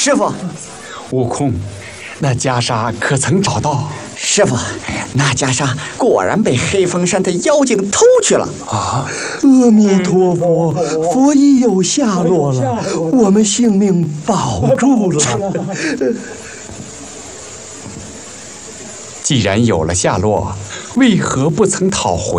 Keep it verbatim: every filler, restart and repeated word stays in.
师傅， 悟空，那袈裟可曾找到？ 师傅，那袈裟果然被黑风山的妖精偷去了。 啊！ 阿弥陀佛，佛已有下落了，我们性命保住了。 既然有了下落，为何不曾讨回？